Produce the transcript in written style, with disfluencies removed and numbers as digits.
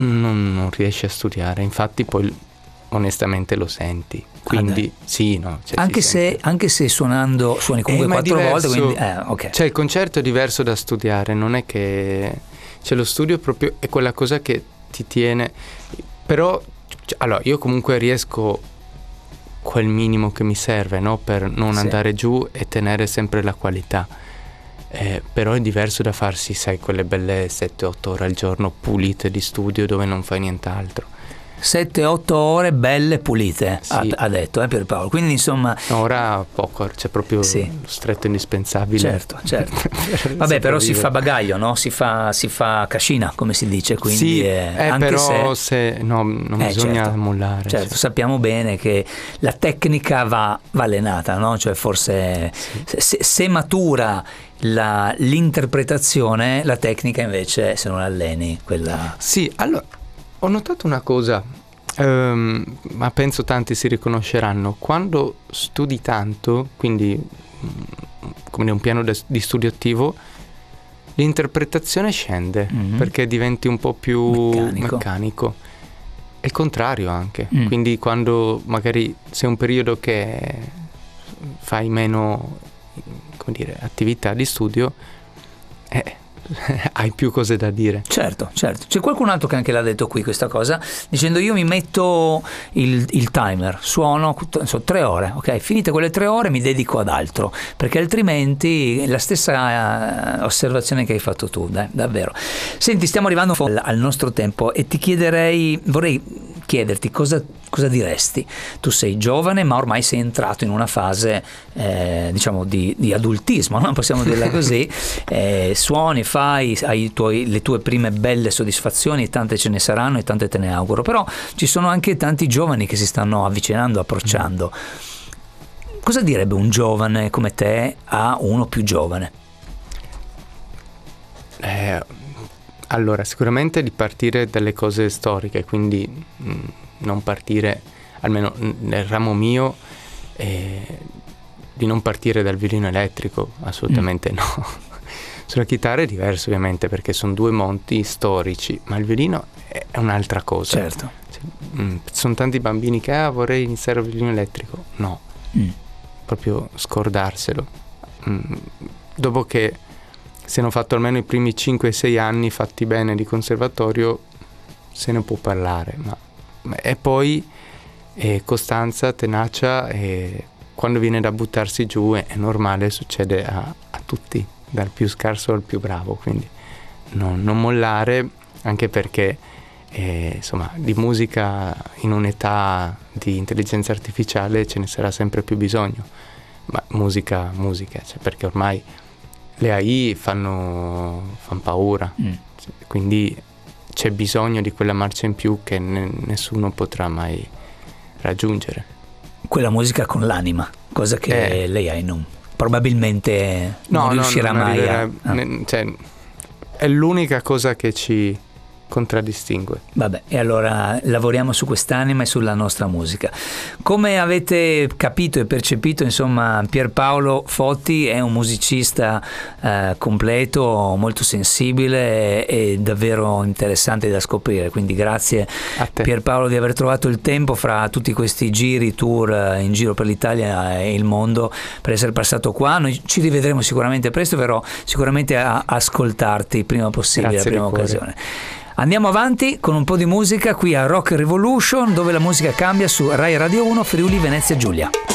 non riesci a studiare, infatti poi onestamente lo senti, quindi sì, no, cioè, anche se suoni comunque 4 volte, quindi okay. Cioè il concerto è diverso da studiare, non è che lo studio proprio è quella cosa che ti tiene, però allora io comunque riesco quel minimo che mi serve, no, per non andare giù e tenere sempre la qualità. Però è diverso da farsi, sai, quelle belle 7-8 ore al giorno pulite di studio dove non fai nient'altro. 7-8 ore belle pulite, sì. ha detto Pierpaolo, quindi insomma ora poco, c'è proprio lo stretto indispensabile. Certo. Vabbè, però si fa bagaglio, no? Si fa cascina, come si dice, quindi anche però non bisogna mollare. Certo, sappiamo bene che la tecnica va allenata, no? Cioè forse se matura l'interpretazione, la tecnica invece, se non alleni quella. Sì, allora ho notato una cosa, ma penso tanti si riconosceranno: quando studi tanto, quindi come un piano di studio attivo, l'interpretazione scende, perché diventi un po' più meccanico. È il contrario anche, quindi quando magari sei un periodo che fai meno, come dire, attività di studio, hai più cose da dire. Certo. C'è qualcun altro che anche l'ha detto qui questa cosa, dicendo: io mi metto il timer, suono 3 ore, ok, finite quelle 3 ore mi dedico ad altro, perché altrimenti la stessa osservazione che hai fatto tu, davvero. Senti, stiamo arrivando al nostro tempo e vorrei chiederti cosa diresti. Tu sei giovane, ma ormai sei entrato in una fase diciamo di adultismo, no? Possiamo dirla così. Suoni, hai le tue prime belle soddisfazioni, e tante ce ne saranno e tante te ne auguro, però ci sono anche tanti giovani che si stanno avvicinando, approcciando. Cosa direbbe un giovane come te a uno più giovane? Allora, sicuramente di partire dalle cose storiche, quindi non partire, almeno nel ramo mio, di non partire dal violino elettrico, assolutamente no. Sulla chitarra è diverso ovviamente, perché sono 2 monti storici, ma il violino è un'altra cosa. Certo. Sono tanti bambini che vorrei iniziare il violino elettrico. No, proprio scordarselo. Dopo che se hanno fatto almeno i primi 5-6 anni fatti bene di conservatorio, se ne può parlare, e poi costanza, tenacia, e quando viene da buttarsi giù è normale, succede a tutti, dal più scarso al più bravo, quindi non mollare, anche perché insomma di musica in un'età di intelligenza artificiale ce ne sarà sempre più bisogno, ma musica, cioè, perché ormai le AI fanno paura, quindi c'è bisogno di quella marcia in più che nessuno potrà mai raggiungere. Quella musica con l'anima, cosa che l'AI probabilmente non riuscirà mai cioè, è l'unica cosa che ci contraddistingue. Vabbè, e allora lavoriamo su quest'anima e sulla nostra musica. Come avete capito e percepito, insomma, Pierpaolo Fotti è un musicista completo, molto sensibile e davvero interessante da scoprire, quindi grazie a te, Pierpaolo, di aver trovato il tempo fra tutti questi tour in giro per l'Italia e il mondo, per essere passato qua. Noi ci rivedremo sicuramente presto, verrò sicuramente a ascoltarti il prima possibile, la prima occasione. Andiamo avanti con un po' di musica qui a Rock Revolution, dove la musica cambia, su Rai Radio 1 Friuli Venezia Giulia.